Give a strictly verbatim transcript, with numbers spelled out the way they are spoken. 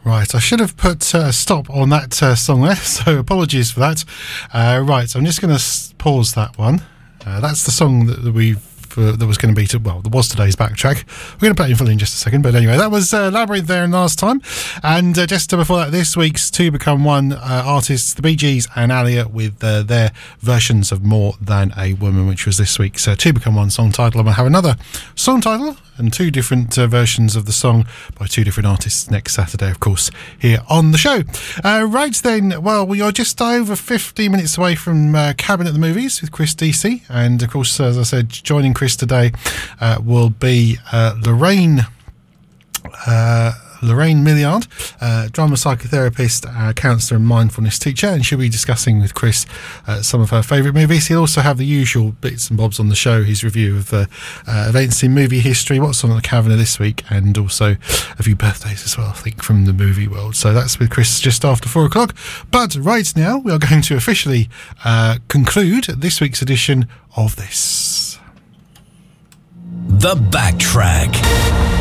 Right, I should have put a uh, stop on that uh, song there, so apologies for that. Uh, right, I'm just going to s- pause that one. Uh, that's the song that, that we've uh, that was going to be, to, well, that was today's backtrack. We're going to play it in full in just a second, but anyway, that was uh, Labyrinth there in last time. And uh, just before that, this week's Two Become One uh, artists, the Bee Gees and Alia, with uh, their versions of More Than a Woman, which was this week's uh, Two Become One song title. And we'll have another song title and two different uh, versions of the song by two different artists next Saturday, of course, here on the show. Uh, right then, well, we are just over fifteen minutes away from uh, Cabin at the Movies with Chris D C, and of course, as I said, joining Chris today uh, will be uh, Lorraine uh, Lorraine Milliard, uh, drama psychotherapist, uh, counsellor and mindfulness teacher, and she'll be discussing with Chris uh, some of her favourite movies. He'll also have the usual bits and bobs on the show, his review of uh, uh, events in movie history, what's on at the Kavanagh this week, and also a few birthdays as well, I think, from the movie world. So that's with Chris just after four o'clock. But right now, we are going to officially uh, conclude this week's edition of this. The Backtrack.